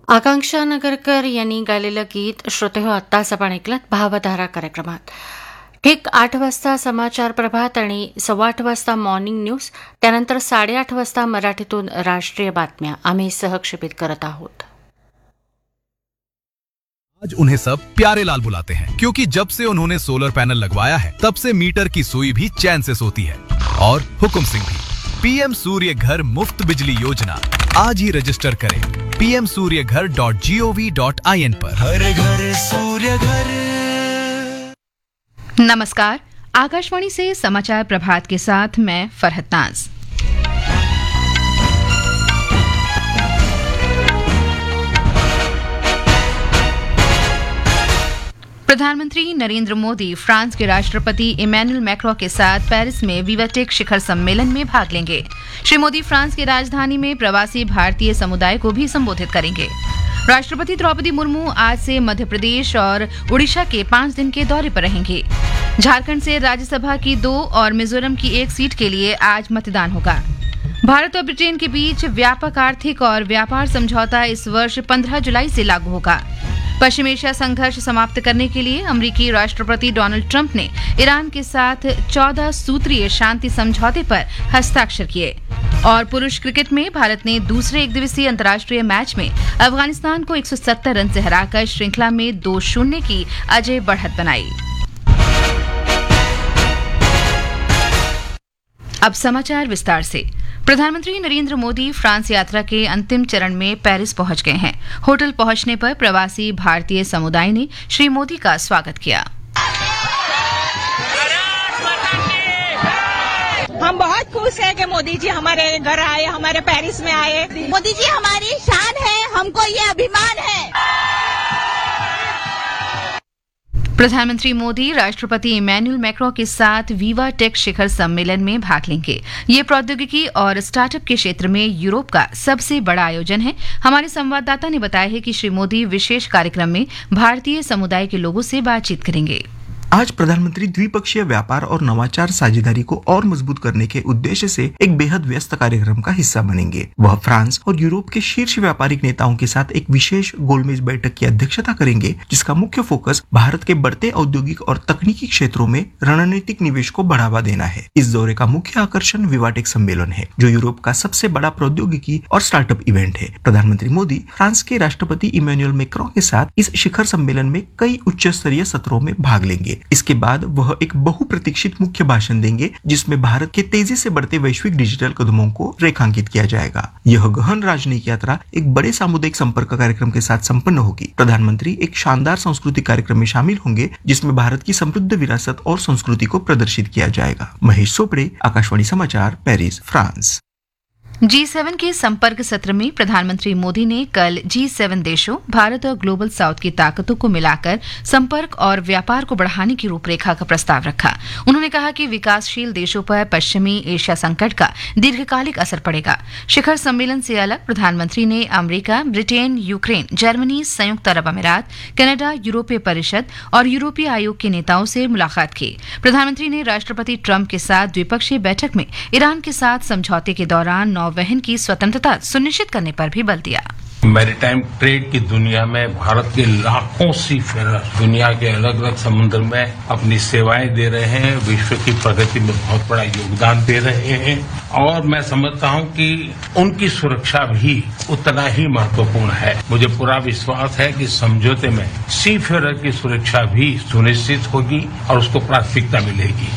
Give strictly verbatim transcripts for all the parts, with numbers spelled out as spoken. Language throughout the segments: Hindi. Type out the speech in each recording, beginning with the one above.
आकांक्षा नगरकर यांनी गायलेलं गीत श्रोतेहो आत्ताच आपण ऐकलं भावधारा कार्यक्रमात. ठीक आठ वाजता समाचार प्रभात आणि सव्वा आठ वाजता मॉर्निंग न्यूज, त्यानंतर साडेआठ वाजता मराठीतून राष्ट्रीय बातम्या आम्ही सहक्षेपित करत आहोत. आज उन्हें सब प्यारे लाल बुलाते हैं, क्योंकि जब से उन्होंने सोलर पैनल लगवाया है तब से मीटर की सुई भी चैन से सोती है और हुकुम सिंह भी. पीएम सूर्य घर मुफ्त बिजली योजना आज ही रजिस्टर करें पी एम सूर्य घर dot G O V dot I N पर. हर घर सूर्य घर. नमस्कार, आकाशवाणी से समाचार प्रभात के साथ मैं फरहत नाज. प्रधानमंत्री नरेंद्र मोदी फ्रांस के राष्ट्रपति इमैनुअल मैक्रों के साथ पेरिस में विवाटेक शिखर सम्मेलन में भाग लेंगे. श्री मोदी फ्रांस की राजधानी में प्रवासी भारतीय समुदाय को भी संबोधित करेंगे. राष्ट्रपति द्रौपदी मुर्मू आज से मध्य प्रदेश और उड़ीसा के पांच दिन के दौरे पर रहेंगे. झारखंड से राज्यसभा की दो और मिजोरम की एक सीट के लिए आज मतदान होगा. भारत और ब्रिटेन के बीच व्यापक आर्थिक और व्यापार समझौता इस वर्ष पंद्रह जुलाई से लागू होगा. पश्चिम एशिया संघर्ष समाप्त करने के लिए अमेरिकी राष्ट्रपति डोनाल्ड ट्रंप ने ईरान के साथ चौदह सूत्रीय शांति समझौते पर हस्ताक्षर किए. और पुरुष क्रिकेट में भारत ने दूसरे एक दिवसीय अंतर्राष्ट्रीय मैच में अफगानिस्तान को एक सौ सत्तर रन से हराकर श्रृंखला में दो शून्य की अजय बढ़त बनाई. अब समाचार विस्तार से. प्रधानमंत्री नरेंद्र मोदी फ्रांस यात्रा के अंतिम चरण में पेरिस पहुंच गए हैं. होटल पहुंचने पर प्रवासी भारतीय समुदाय ने श्री मोदी का स्वागत किया. हम बहुत खुश हैं कि मोदी जी हमारे घर आए, हमारे पेरिस में आए. मोदी जी हमारी शान है, हमको ये अभिमान है. प्रधानमंत्री मोदी राष्ट्रपति इमैनुअल मैक्रों के साथ विवाटेक शिखर सम्मेलन में भाग लेंगे. ये प्रौद्योगिकी और स्टार्टअप के क्षेत्र में यूरोप का सबसे बड़ा आयोजन है. हमारे संवाददाता ने बताया है कि श्री मोदी विशेष कार्यक्रम में भारतीय समुदाय के लोगों से बातचीत करेंगे. आज प्रधानमंत्री द्विपक्षीय व्यापार और नवाचार साझेदारी को और मजबूत करने के उद्देश्य से एक बेहद व्यस्त कार्यक्रम का हिस्सा बनेंगे. वह फ्रांस और यूरोप के शीर्ष व्यापारिक नेताओं के साथ एक विशेष गोलमेज बैठक की अध्यक्षता करेंगे, जिसका मुख्य फोकस भारत के बढ़ते औद्योगिक और तकनीकी क्षेत्रों में रणनीतिक निवेश को बढ़ावा देना है. इस दौरे का मुख्य आकर्षण विवाटेक सम्मेलन है, जो यूरोप का सबसे बड़ा प्रौद्योगिकी और स्टार्टअप इवेंट है. प्रधानमंत्री मोदी फ्रांस के राष्ट्रपति इमैनुअल मैक्रों के साथ इस शिखर सम्मेलन में कई उच्च स्तरीय सत्रों में भाग लेंगे. इसके बाद वह एक बहुप्रतीक्षित मुख्य भाषण देंगे, जिसमें भारत के तेजी से बढ़ते वैश्विक डिजिटल कदमों को रेखांकित किया जाएगा. यह गहन राजनयिक यात्रा एक बड़े सामुदायिक संपर्क कार्यक्रम के साथ संपन्न होगी. प्रधानमंत्री एक शानदार सांस्कृतिक कार्यक्रम में शामिल होंगे, जिसमें भारत की समृद्ध विरासत और संस्कृति को प्रदर्शित किया जाएगा. महेश सोपड़े, आकाशवाणी समाचार, पेरिस, फ्रांस. जी सेवन के संपर्क सत्र में प्रधानमंत्री मोदी ने कल जी सेवन देशों, भारत और ग्लोबल साउथ की ताकतों को मिलाकर संपर्क और व्यापार को बढ़ाने की रूपरेखा का प्रस्ताव रखा. उन्होंने कहा कि विकासशील देशों पर पश्चिमी एशिया संकट का दीर्घकालिक असर पड़ेगा. शिखर सम्मेलन से अलग प्रधानमंत्री ने अमेरिका, ब्रिटेन, यूक्रेन, जर्मनी, संयुक्त अरब अमीरात, कनाडा, यूरोपीय परिषद और यूरोपीय आयोग के नेताओं से मुलाकात की. प्रधानमंत्री ने राष्ट्रपति ट्रंप के साथ द्विपक्षीय बैठक में ईरान के साथ समझौते के दौरान वहन की स्वतंत्रता सुनिश्चित करने पर भी बल दिया. मैरीटाइम ट्रेड की दुनिया में भारत के लाखों सीफेरर दुनिया के अलग अलग समुद्र में अपनी सेवाएं दे रहे हैं, विश्व की प्रगति में बहुत बड़ा योगदान दे रहे हैं. और मैं समझता हूं कि उनकी सुरक्षा भी उतना ही महत्वपूर्ण है. मुझे पूरा विश्वास है कि समझौते में सीफेरर की सुरक्षा भी सुनिश्चित होगी और उसको प्राथमिकता मिलेगी.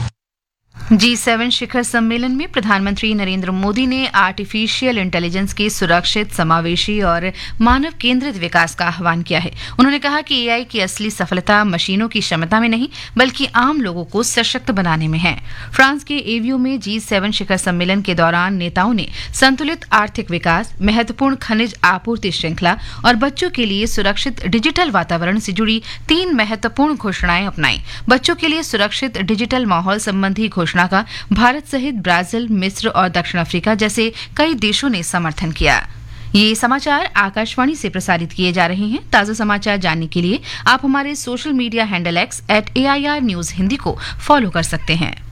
जी सेवन शिखर सम्मेलन में प्रधानमंत्री नरेंद्र मोदी ने आर्टिफिशियल इंटेलिजेंस के सुरक्षित, समावेशी और मानव केंद्रित विकास का आह्वान किया है. उन्होंने कहा कि एआई की असली सफलता मशीनों की क्षमता में नहीं, बल्कि आम लोगों को सशक्त बनाने में है. फ्रांस के एवियो में जी सेवन शिखर सम्मेलन के दौरान नेताओं ने संतुलित आर्थिक विकास, महत्वपूर्ण खनिज आपूर्ति श्रृंखला और बच्चों के लिए सुरक्षित डिजिटल वातावरण से जुड़ी तीन महत्वपूर्ण घोषणाएं अपनाई. बच्चों के लिए सुरक्षित डिजिटल माहौल संबंधी घोषणा का भारत सहित ब्राजील, मिस्र और दक्षिण अफ्रीका जैसे कई देशों ने समर्थन किया. ये समाचार आकाशवाणी से प्रसारित किए जा रहे हैं. ताजा समाचार जानने के लिए आप हमारे social media handle x eight A I R news Hindi को फॉलो कर सकते हैं.